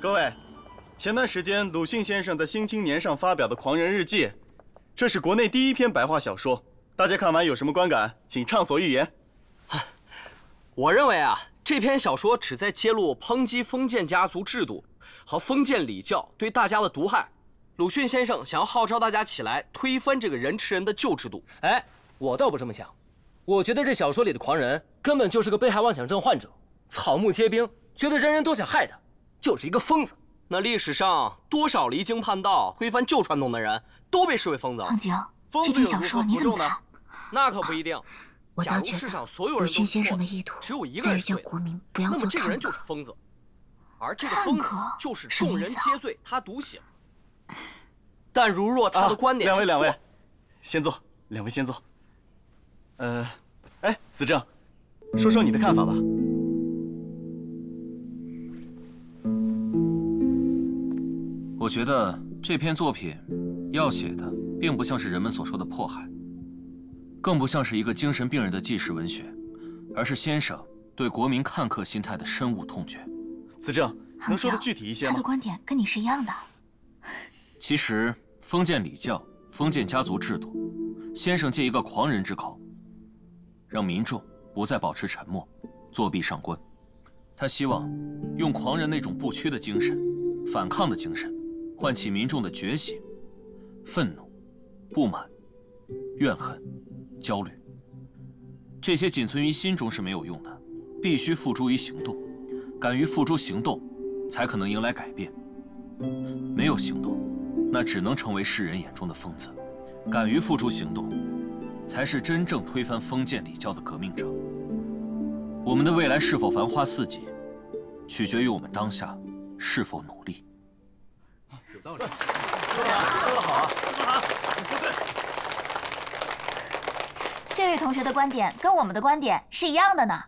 各位，前段时间鲁迅先生在《新青年》上发表的《狂人日记》，这是国内第一篇白话小说，大家看完有什么观感，请畅所欲言。 我认为啊，这篇小说旨在揭露抨击封建家族制度和封建礼教对大家的毒害。鲁迅先生想要号召大家起来推翻这个人吃人的旧制度。 哎，我倒不这么想，我觉得这小说里的狂人根本就是个被害妄想症患者，草木皆兵，觉得人人都想害他，就是一个疯子。 那历史上多少离经叛道、推翻旧传统的人都被视为疯子。 胖景，这篇小说你怎么看？ 那可不一定。 我倒觉得鲁迅先生的意图在于叫国民不要做这个人就是疯子，而这个疯子就是众人皆醉他独醒。但如若他的观点是错， 两位，先坐，两位先坐。子正，说说你的看法吧。 我觉得这篇作品要写的，并不像是人们所说的迫害，更不像是一个精神病人的纪实文学，而是先生对国民看客心态的深恶痛绝。 子正，能说的具体一些吗？ 他的观点跟你是一样的。 其实，封建礼教、封建家族制度，先生借一个狂人之口，让民众不再保持沉默，作壁上观。他希望用狂人那种不屈的精神、反抗的精神，唤起民众的觉醒、愤怒、不满、怨恨、焦虑。这些仅存于心中是没有用的，必须付诸于行动。敢于付诸行动，才可能迎来改变。没有行动，那只能成为世人眼中的疯子。敢于付诸行动，才是真正推翻封建礼教的革命者。我们的未来是否繁花似锦，取决于我们当下是否努力。 有道理，说得好啊！ 这位同学的观点跟我们的观点是一样的呢。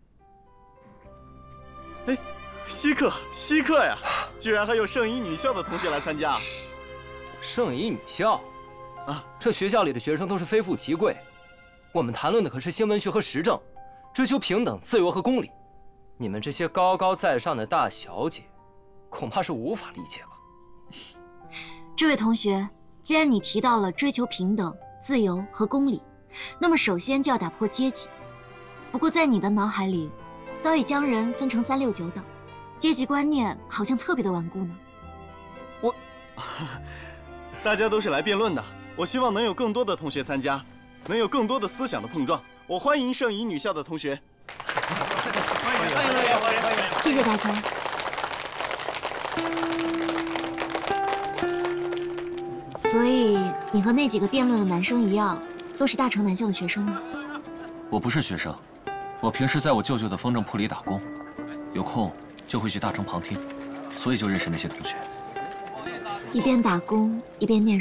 哎，稀客呀！居然还有圣仪女校的同学来参加。 圣仪女校，这学校里的学生都是非富即贵，我们谈论的可是新文学和时政，追求平等、自由和公理。你们这些高高在上的大小姐，恐怕是无法理解了。 这位同学，既然你提到了追求平等、自由和公理，那么首先就要打破阶级。不过在你的脑海里，早已将人分成3、6、9等，阶级观念好像特别的顽固呢。 大家都是来辩论的，我希望能有更多的同学参加，能有更多的思想的碰撞。我欢迎圣仪女校的同学。欢迎！ 谢谢大家。所以你和那几个辩论的男生一样，都是大成男校的学生吗？ 我不是学生，我平时在我舅舅的风筝铺里打工，有空就会去大成旁听，所以就认识那些同学。 一边打工一边念